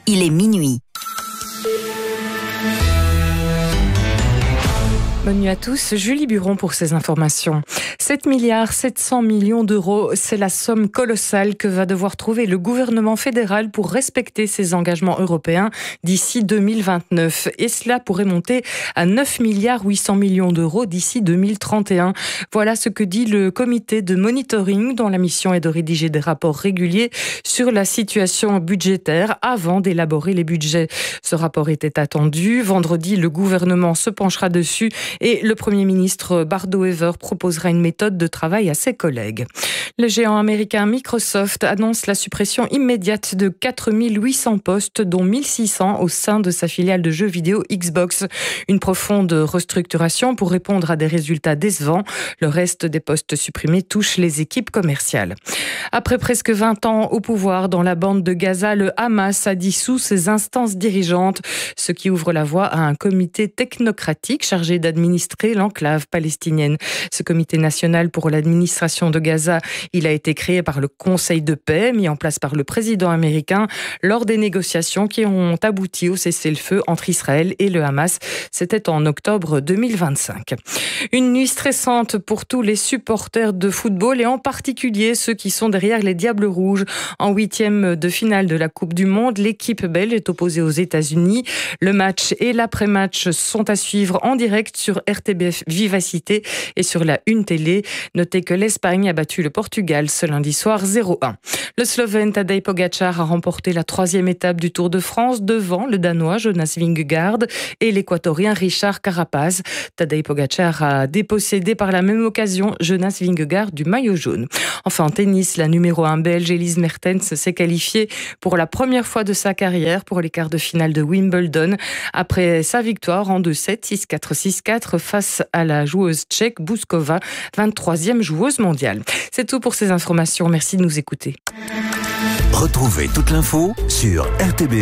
il est minuit. Bonne nuit à tous, Julie Buron pour ces informations. 7,7 milliards d'euros, c'est la somme colossale que va devoir trouver le gouvernement fédéral pour respecter ses engagements européens d'ici 2029. Et cela pourrait monter à 9,8 milliards d'euros d'ici 2031. Voilà ce que dit le comité de monitoring dont la mission est de rédiger des rapports réguliers sur la situation budgétaire avant d'élaborer les budgets. Ce rapport était attendu. Vendredi, le gouvernement se penchera dessus et le Premier ministre Bardo-Wever proposera une méthode de travail à ses collègues. Le géant américain Microsoft annonce la suppression immédiate de 4800 postes, dont 1600 au sein de sa filiale de jeux vidéo Xbox. Une profonde restructuration pour répondre à des résultats décevants. Le reste des postes supprimés touche les équipes commerciales. Après presque 20 ans au pouvoir dans la bande de Gaza, le Hamas a dissous ses instances dirigeantes, ce qui ouvre la voie à un comité technocratique chargé d'administrer l'enclave palestinienne. Ce comité national pour l'administration de Gaza, il a été créé par le Conseil de paix, mis en place par le président américain lors des négociations qui ont abouti au cessez-le-feu entre Israël et le Hamas. C'était en octobre 2025. Une nuit stressante pour tous les supporters de football et en particulier ceux qui sont derrière les Diables Rouges. En 8e de finale de la Coupe du Monde, l'équipe belge est opposée aux États-Unis. Le match et l'après-match sont à suivre en direct sur RTBF Vivacité et sur la Une Télé. Notez que l'Espagne a battu le Portugal ce lundi soir 0-1. Le Slovène Tadej Pogačar a remporté la 3e étape du Tour de France devant le Danois Jonas Vingegaard et l'Équatorien Richard Carapaz. Tadej Pogačar a dépossédé par la même occasion Jonas Vingegaard du maillot jaune. Enfin en tennis, la numéro 1 belge Elise Mertens s'est qualifiée pour la première fois de sa carrière pour les quarts de finale de Wimbledon après sa victoire en 2-7, 6-4, 6-4 face à la joueuse tchèque Bouskova, 23e joueuse mondiale. C'est tout pour ces informations. Merci de nous écouter. Retrouvez toute l'info sur RTB.